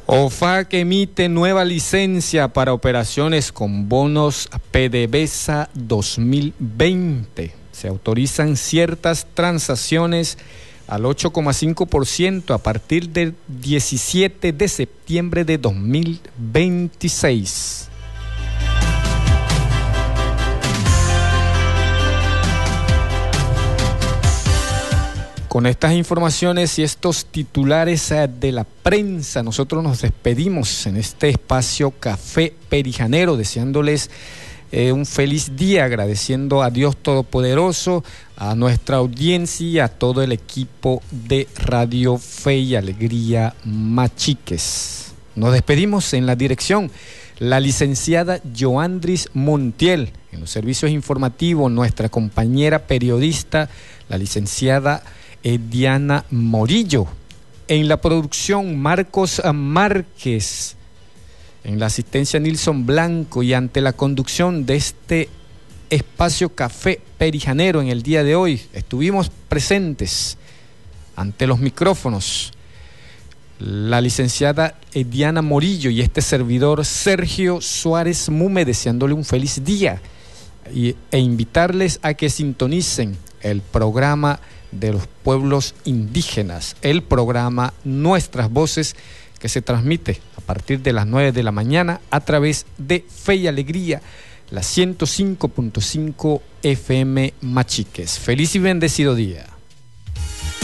OFAC emite nueva licencia para operaciones con bonos PDVSA 2020. Se autorizan ciertas transacciones al 8,5% a partir del 17 de septiembre de 2026. Con estas informaciones y estos titulares de la prensa, nosotros nos despedimos en este espacio Café Perijanero, deseándoles un feliz día, agradeciendo a Dios Todopoderoso, a nuestra audiencia y a todo el equipo de Radio Fe y Alegría Machiques. Nos despedimos en la dirección, la licenciada Joandris Montiel, en los servicios informativos, nuestra compañera periodista, la licenciada Diana Morillo, en la producción Marcos Márquez, en la asistencia Nilson Blanco, y ante la conducción de este espacio Café Perijanero en el día de hoy estuvimos presentes ante los micrófonos la licenciada Diana Morillo y este servidor Sergio Suárez Mume, deseándole un feliz día e invitarles a que sintonicen el programa de los pueblos indígenas, el programa Nuestras Voces, que se transmite a partir de las 9 de la mañana a través de Fe y Alegría, la 105.5 FM Machiques. Feliz y bendecido día.